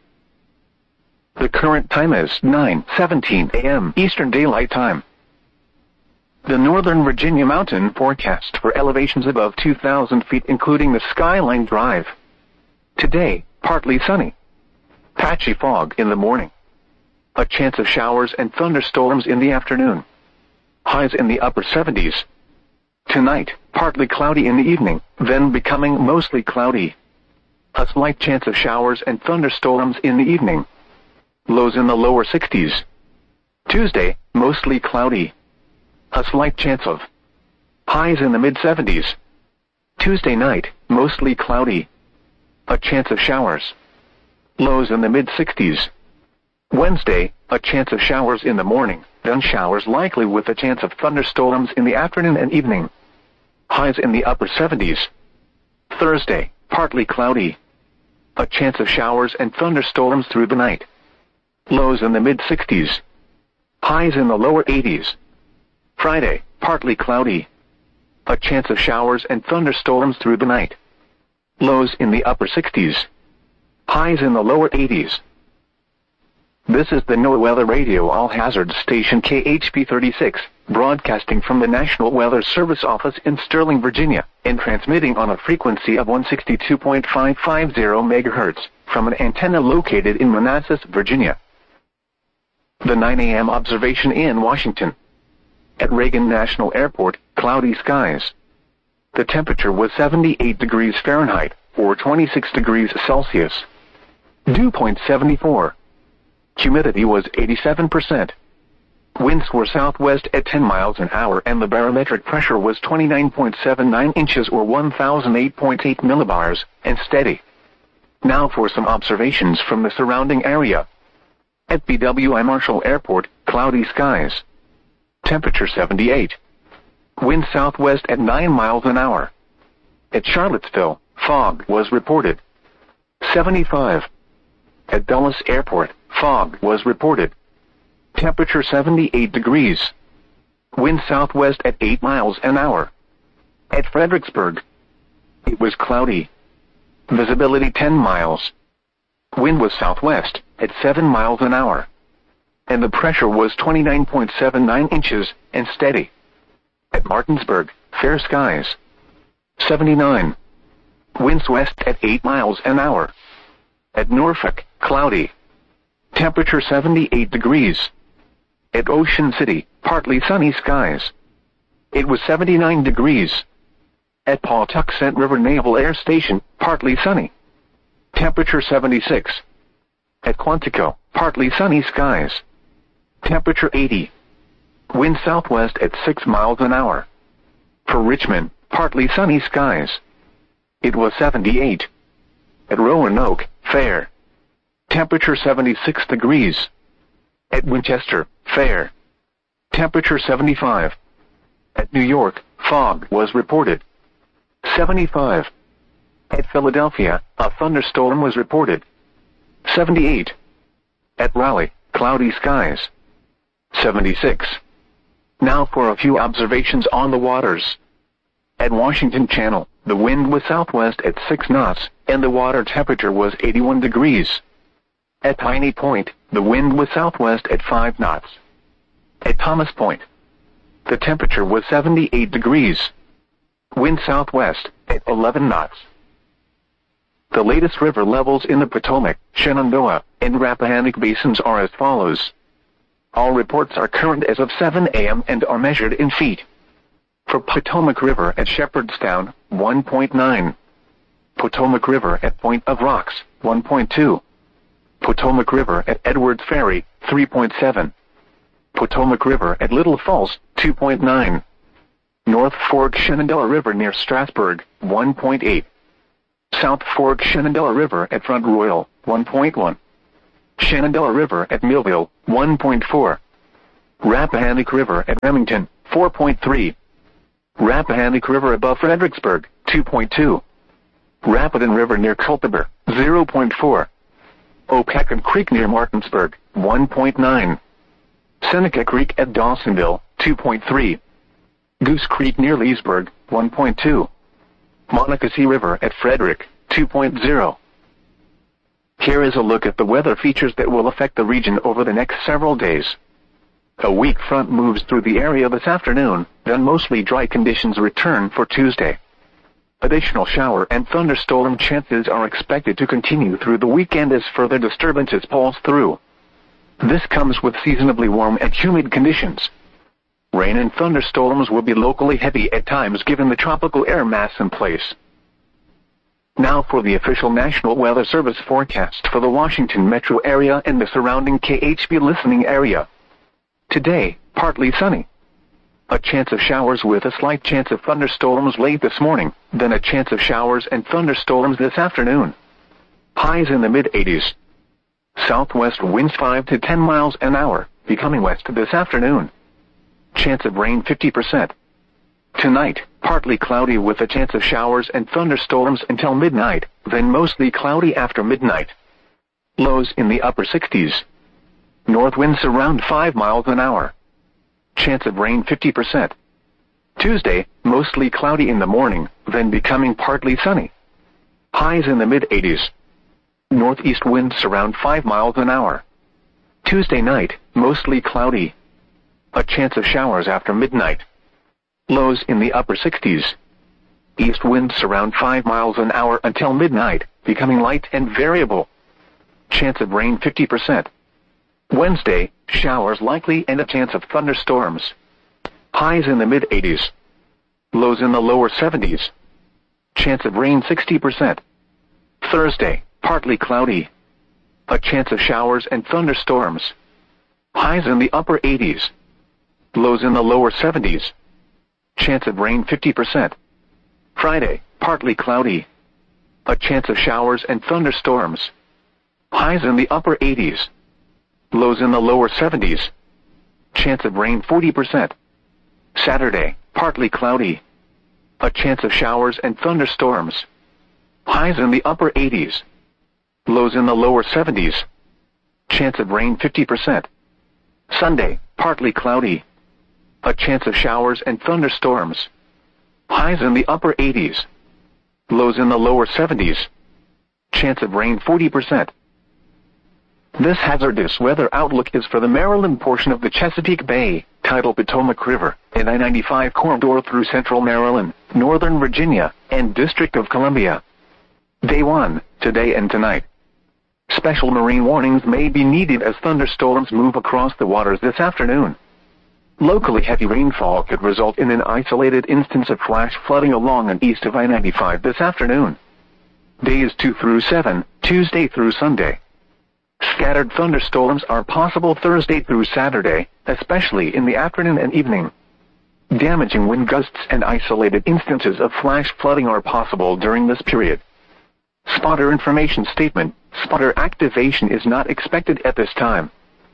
The current time is 9:17 a.m. Eastern Daylight Time. The Northern Virginia mountain forecast for elevations above 2,000 feet including the Skyline Drive. Today, partly sunny. Patchy fog in the morning. A chance of showers and thunderstorms in the afternoon. Highs in the upper 70s. Tonight, partly cloudy in the evening, then becoming mostly cloudy. A slight chance of showers and thunderstorms in the evening. Lows in the lower 60s. Tuesday, mostly cloudy. A slight chance of highs in the mid-70s. Tuesday night, mostly cloudy. A chance of showers. Lows in the mid-60s. Wednesday, a chance of showers in the morning, then showers likely with a chance of thunderstorms in the afternoon and evening. Highs in the upper 70s. Thursday, partly cloudy. A chance of showers and thunderstorms through the night. Lows in the mid-60s. Highs in the lower 80s. Friday, partly cloudy. A chance of showers and thunderstorms through the night. Lows in the upper 60s. Highs in the lower 80s. This is the NOAA Weather Radio All-Hazard Station KHP 36, broadcasting from the National Weather Service office in Sterling, Virginia, and transmitting on a frequency of 162.550 MHz from an antenna located in Manassas, Virginia. The 9 a.m. observation in Washington. At Reagan National Airport, cloudy skies. The temperature was 78 degrees Fahrenheit, or 26 degrees Celsius. Dew point 74. Humidity was 87%. Winds were southwest at 10 miles an hour and the barometric pressure was 29.79 inches or 1008.8 millibars, and steady. Now for some observations from the surrounding area. At BWI Marshall Airport, cloudy skies. Temperature 78. Wind southwest at 9 miles an hour. At Charlottesville, fog was reported. 75. At Dulles Airport, fog was reported. Temperature 78 degrees. Wind southwest at 8 miles an hour. At Fredericksburg, it was cloudy. Visibility 10 miles. Wind was southwest at 7 miles an hour. And the pressure was 29.79 inches and steady. At Martinsburg, fair skies. 79. Winds west at 8 miles an hour. At Norfolk, cloudy. Temperature 78 degrees. At Ocean City, partly sunny skies. It was 79 degrees. At Pawtuxet River Naval Air Station, partly sunny. Temperature 76. At Quantico, partly sunny skies. Temperature 80. Wind southwest at 6 miles an hour. For Richmond, partly sunny skies. It was 78. At Roanoke, fair. Temperature 76 degrees. At Winchester, fair. Temperature 75. At New York, fog was reported. 75. At Philadelphia, a thunderstorm was reported. 78. At Raleigh, cloudy skies. 76. Now for a few observations on the waters. At Washington Channel, the wind was southwest at 6 knots, and the water temperature was 81 degrees. At Piney Point, the wind was southwest at 5 knots. At Thomas Point, the temperature was 78 degrees. Wind southwest at 11 knots. The latest river levels in the Potomac, Shenandoah, and Rappahannock basins are as follows. All reports are current as of 7 a.m. and are measured in feet. For Potomac River at Shepherdstown, 1.9. Potomac River at Point of Rocks, 1.2. Potomac River at Edwards Ferry, 3.7. Potomac River at Little Falls, 2.9. North Fork Shenandoah River near Strasburg, 1.8. South Fork Shenandoah River at Front Royal, 1.1. Shenandoah River at Millville, 1.4. Rappahannock River at Remington, 4.3. Rappahannock River above Fredericksburg, 2.2. Rapidan River near Culpeper, 0.4. Opequon Creek near Martinsburg, 1.9. Seneca Creek at Dawsonville, 2.3. Goose Creek near Leesburg, 1.2. Monocacy River at Frederick, 2.0. Here is a look at the weather features that will affect the region over the next several days. A weak front moves through the area this afternoon, then mostly dry conditions return for Tuesday. Additional shower and thunderstorm chances are expected to continue through the weekend as further disturbances pulse through. This comes with seasonably warm and humid conditions. Rain and thunderstorms will be locally heavy at times given the tropical air mass in place. Now for the official National Weather Service forecast for the Washington metro area and the surrounding KHB listening area. Today, partly sunny. A chance of showers with a slight chance of thunderstorms late this morning, then a chance of showers and thunderstorms this afternoon. Highs in the mid-80s. Southwest winds 5 to 10 miles an hour, becoming west this afternoon. Chance of rain 50%. Tonight, partly cloudy with a chance of showers and thunderstorms until midnight, then mostly cloudy after midnight. Lows in the upper 60s. North winds around 5 miles an hour. Chance of rain 50%. Tuesday, mostly cloudy in the morning, then becoming partly sunny. Highs in the mid-80s. Northeast winds around 5 miles an hour. Tuesday night, mostly cloudy. A chance of showers after midnight. Lows in the upper 60s. East winds around 5 miles an hour until midnight, becoming light and variable. Chance of rain 50%. Wednesday, showers likely and a chance of thunderstorms. Highs in the mid-80s. Lows in the lower 70s. Chance of rain 60%. Thursday, partly cloudy. A chance of showers and thunderstorms. Highs in the upper 80s. Lows in the lower 70s. Chance of rain 50%. Friday, partly cloudy. A chance of showers and thunderstorms. Highs in the upper 80s. Lows in the lower 70s. Chance of rain 40%. Saturday, partly cloudy. A chance of showers and thunderstorms. Highs in the upper 80s. Lows in the lower 70s. Chance of rain 50%. Sunday, partly cloudy. A chance of showers and thunderstorms. Highs in the upper 80s. Lows in the lower 70s. Chance of rain 40%. This hazardous weather outlook is for the Maryland portion of the Chesapeake Bay, tidal Potomac River, and I-95 corridor through central Maryland, northern Virginia, and District of Columbia. Day 1, today and tonight. Special marine warnings may be needed as thunderstorms move across the waters this afternoon. Locally heavy rainfall could result in an isolated instance of flash flooding along and east of I-95 this afternoon. Days 2 through 7, Tuesday through Sunday. Scattered thunderstorms are possible Thursday through Saturday, especially in the afternoon and evening. Damaging wind gusts and isolated instances of flash flooding are possible during this period. Spotter information statement: spotter activation is not expected at this time.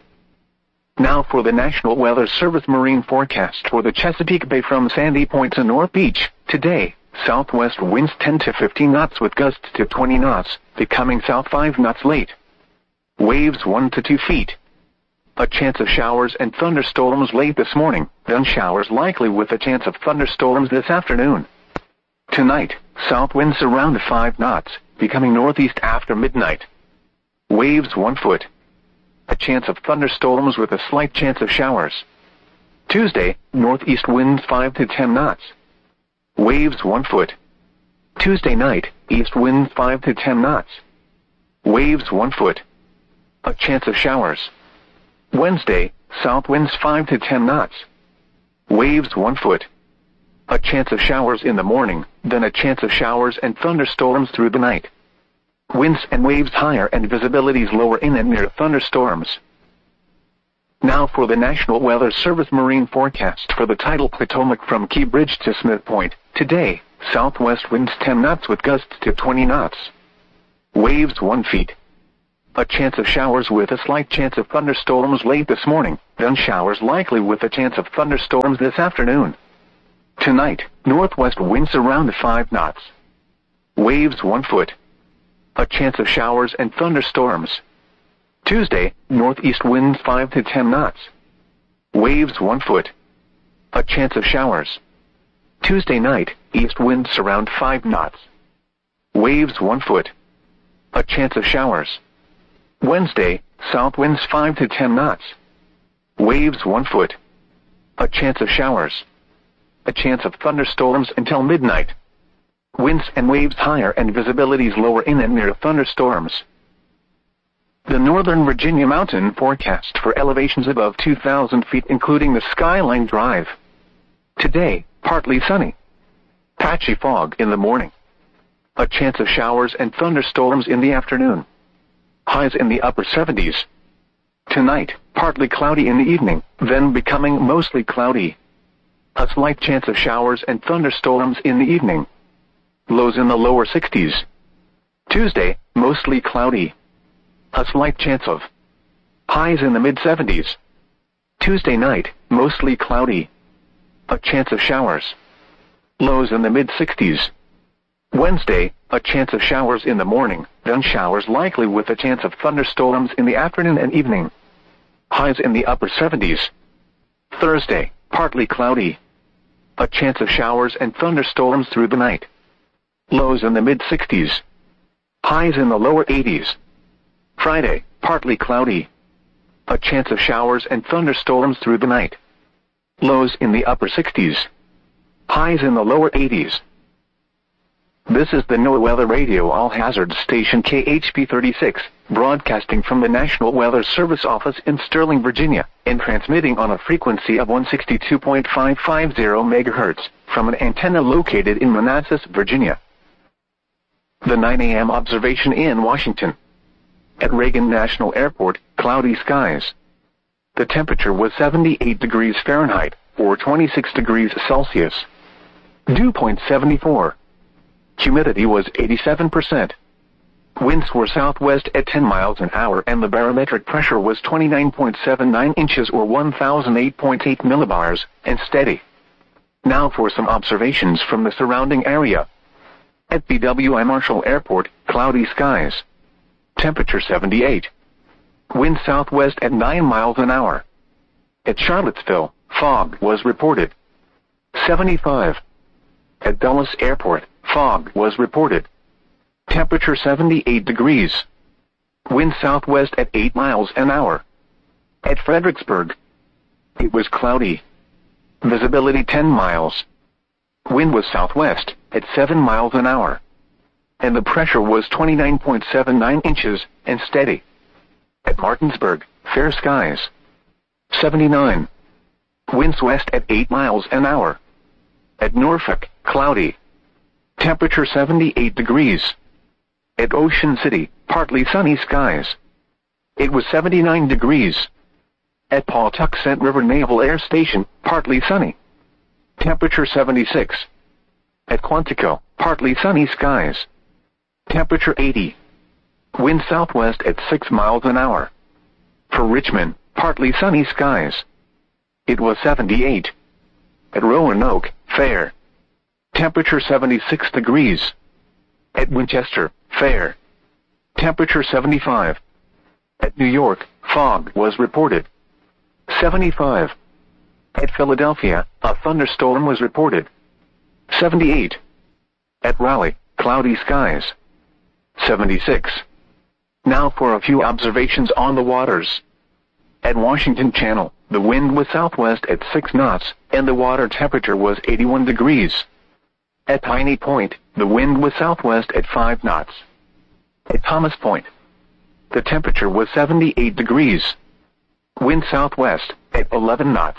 Now for the National Weather Service marine forecast for the Chesapeake Bay from Sandy Point to North Beach. Today, southwest winds 10 to 15 knots with gusts to 20 knots, becoming south 5 knots late. Waves 1 to 2 feet. A chance of showers and thunderstorms late this morning, then showers likely with a chance of thunderstorms this afternoon. Tonight, south winds around 5 knots, becoming northeast after midnight. Waves 1 foot. A chance of thunderstorms with a slight chance of showers. Tuesday, northeast winds 5 to 10 knots. Waves 1 foot. Tuesday night, east winds 5 to 10 knots. Waves 1 foot. A chance of showers. Wednesday, south winds 5 to 10 knots. Waves 1 foot. A chance of showers in the morning, then a chance of showers and thunderstorms through the night. Winds and waves higher and visibilities lower in and near thunderstorms. Now for the National Weather Service marine forecast for the tidal Potomac from Key Bridge to Smith Point. Today, southwest winds 10 knots with gusts to 20 knots. Waves 1 feet. A chance of showers with a slight chance of thunderstorms late this morning, then showers likely with a chance of thunderstorms this afternoon. Tonight, northwest winds around 5 knots. Waves 1 foot. A chance of showers and thunderstorms. Tuesday, northeast winds 5 to 10 knots. Waves 1 foot. A chance of showers. Tuesday night, east winds around 5 knots. Waves 1 foot. A chance of showers. Wednesday, south winds 5 to 10 knots. Waves 1 foot. A chance of showers. A chance of thunderstorms until midnight. Winds and waves higher and visibilities lower in and near thunderstorms. The Northern Virginia mountain forecast for elevations above 2,000 feet including the Skyline Drive. Today, partly sunny. Patchy fog in the morning. A chance of showers and thunderstorms in the afternoon. Highs in the upper 70s. Tonight, partly cloudy in the evening, then becoming mostly cloudy. A slight chance of showers and thunderstorms in the evening. Lows in the lower 60s. Tuesday, mostly cloudy. A slight chance of highs in the mid-70s. Tuesday night, mostly cloudy. A chance of showers. Lows in the mid-60s. Wednesday, a chance of showers in the morning, then showers likely with a chance of thunderstorms in the afternoon and evening. Highs in the upper 70s. Thursday, partly cloudy. A chance of showers and thunderstorms through the night. Lows in the mid-60s. Highs in the lower 80s. Friday, partly cloudy. A chance of showers and thunderstorms through the night. Lows in the upper 60s. Highs in the lower 80s. This is the NOAA Weather Radio All-Hazard Station KHP 36, broadcasting from the National Weather Service office in Sterling, Virginia, and transmitting on a frequency of 162.550 MHz from an antenna located in Manassas, Virginia. The 9 a.m. observation in Washington. At Reagan National Airport, cloudy skies. The temperature was 78 degrees Fahrenheit, or 26 degrees Celsius. Dew point 74. Humidity was 87%. Winds were southwest at 10 miles an hour and the barometric pressure was 29.79 inches or 1008.8 millibars, and steady. Now for some observations from the surrounding area. At BWI Marshall Airport, cloudy skies. Temperature 78. Wind southwest at 9 miles an hour. At Charlottesville, fog was reported. 75. At Dulles Airport, fog was reported. Temperature 78 degrees. Wind southwest at 8 miles an hour. At Fredericksburg, it was cloudy. Visibility 10 miles. Wind was southwest at 7 miles an hour. And the pressure was 29.79 inches and steady. At Martinsburg, fair skies. 79. Winds west at 8 miles an hour. At Norfolk, cloudy. Temperature 78 degrees. At Ocean City, partly sunny skies. It was 79 degrees. At Pawtuxet River Naval Air Station, partly sunny. Temperature 76. At Quantico, partly sunny skies. Temperature 80. Wind southwest at 6 miles an hour. For Richmond, partly sunny skies. It was 78. At Roanoke, fair. Temperature 76 degrees. At Winchester, fair. Temperature 75. At New York, fog was reported. 75. At Philadelphia, a thunderstorm was reported. 78. At Raleigh, cloudy skies. 76. Now for a few observations on the waters. At Washington Channel, the wind was southwest at 6 knots, and the water temperature was 81 degrees. At Piney Point, the wind was southwest at 5 knots. At Thomas Point, the temperature was 78 degrees. Wind southwest at 11 knots.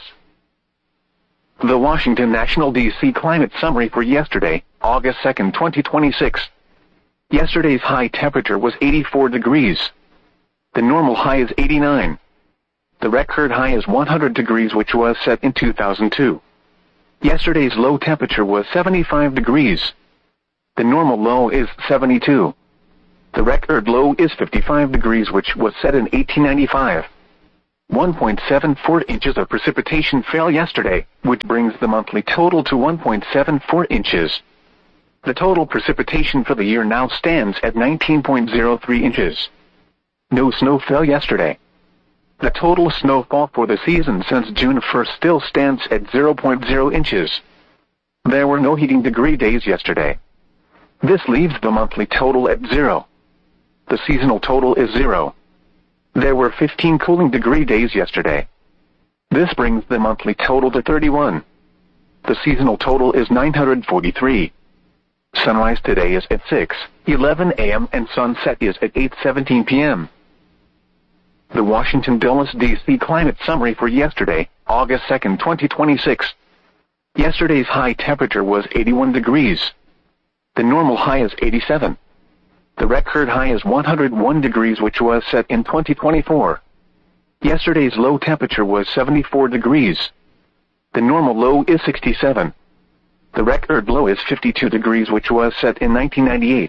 The Washington National DC Climate Summary for yesterday, August 2, 2026. Yesterday's high temperature was 84 degrees. The normal high is 89. The record high is 100 degrees, which was set in 2002. Yesterday's low temperature was 75 degrees. The normal low is 72. The record low is 55 degrees, which was set in 1895. 1.74 inches of precipitation fell yesterday, which brings the monthly total to 1.74 inches. The total precipitation for the year now stands at 19.03 inches. No snow fell yesterday. The total snowfall for the season since June 1st still stands at 0.0 inches. There were no heating degree days yesterday. This leaves the monthly total at 0. The seasonal total is 0. There were 15 cooling degree days yesterday. This brings the monthly total to 31. The seasonal total is 943. Sunrise today is at 6:11 a.m. and sunset is at 8:17 p.m. The Washington Dulles DC climate summary for yesterday, August 2, 2026. Yesterday's high temperature was 81 degrees. The normal high is 87. The record high is 101 degrees, which was set in 2024. Yesterday's low temperature was 74 degrees. The normal low is 67. The record low is 52 degrees, which was set in 1998.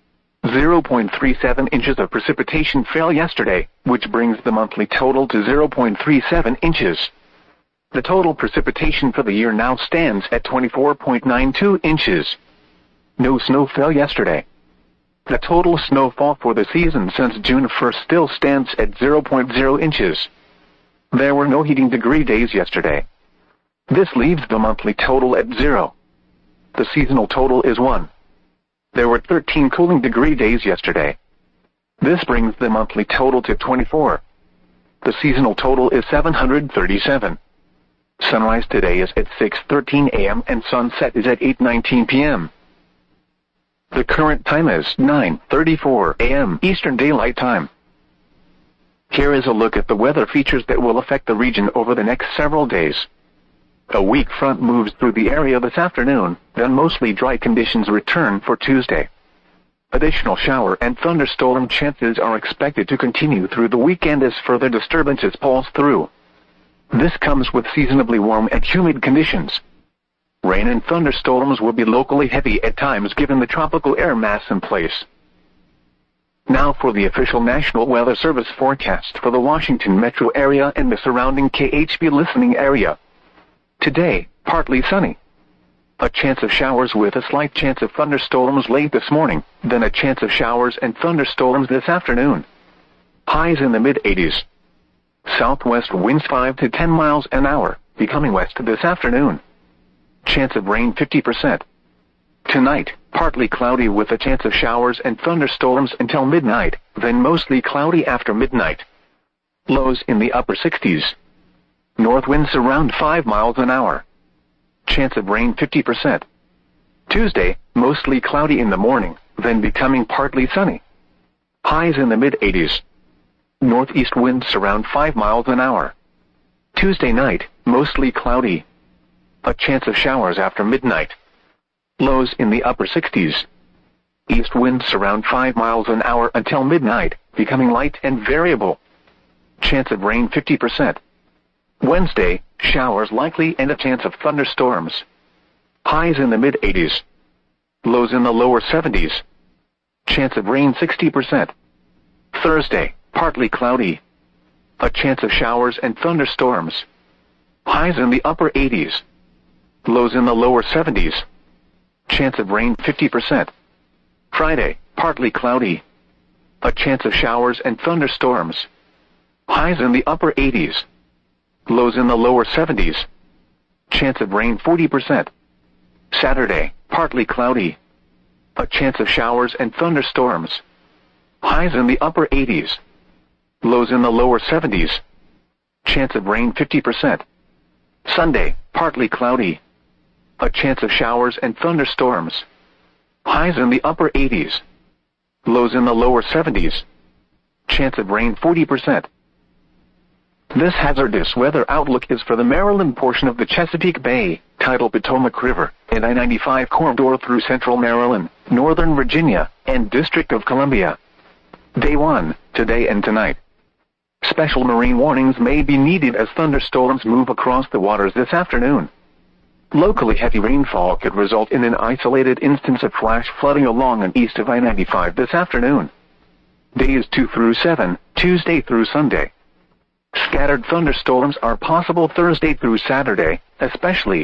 0.37 inches of precipitation fell yesterday, which brings the monthly total to 0.37 inches. The total precipitation for the year now stands at 24.92 inches. No snow fell yesterday. The total snowfall for the season since June 1st still stands at 0.0 inches. There were no heating degree days yesterday. This leaves the monthly total at 0. The seasonal total is 1. There were 13 cooling degree days yesterday. This brings the monthly total to 24. The seasonal total is 737. Sunrise today is at 6:13 a.m. and sunset is at 8:19 p.m. The current time is 9:34 a.m. Eastern Daylight Time. Here is a look at the weather features that will affect the region over the next several days. A weak front moves through the area this afternoon, then mostly dry conditions return for Tuesday. Additional shower and thunderstorm chances are expected to continue through the weekend as further disturbances pulse through. This comes with seasonably warm and humid conditions. Rain and thunderstorms will be locally heavy at times given the tropical air mass in place. Now for the official National Weather Service forecast for the Washington metro area and the surrounding KHB listening area. Today, partly sunny. A chance of showers with a slight chance of thunderstorms late this morning, then a chance of showers and thunderstorms this afternoon. Highs in the mid-80s. Southwest winds 5 to 10 miles an hour, becoming west this afternoon. Chance of rain 50%. Tonight, partly cloudy with a chance of showers and thunderstorms until midnight, then mostly cloudy after midnight. Lows in the upper 60s. North winds around 5 miles an hour. Chance of rain 50%. Tuesday, mostly cloudy in the morning, then becoming partly sunny. Highs in the mid-80s. Northeast winds around 5 miles an hour. Tuesday night, mostly cloudy. A chance of showers after midnight. Lows in the upper 60s. East winds around 5 miles an hour until midnight, becoming light and variable. Chance of rain 50%. Wednesday, showers likely and a chance of thunderstorms. Highs in the mid-80s. Lows in the lower 70s. Chance of rain 60%. Thursday, partly cloudy. A chance of showers and thunderstorms. Highs in the upper 80s. Lows in the lower 70s. Chance of rain 50%. Friday, partly cloudy. A chance of showers and thunderstorms. Highs in the upper 80s. Lows in the lower 70s. Chance of rain 40%. Saturday, partly cloudy. A chance of showers and thunderstorms. Highs in the upper 80s. Lows in the lower 70s. Chance of rain 50%. Sunday, partly cloudy. A chance of showers and thunderstorms. Highs in the upper 80s. Lows in the lower 70s. Chance of rain 40%. This hazardous weather outlook is for the Maryland portion of the Chesapeake Bay, tidal Potomac River, and I-95 corridor through central Maryland, northern Virginia, and District of Columbia. Day 1, today and tonight. Special marine warnings may be needed as thunderstorms move across the waters this afternoon. Locally heavy rainfall could result in an isolated instance of flash flooding along and east of I-95 this afternoon. Days 2 through 7, Tuesday through Sunday. Scattered thunderstorms are possible Thursday through Saturday, especially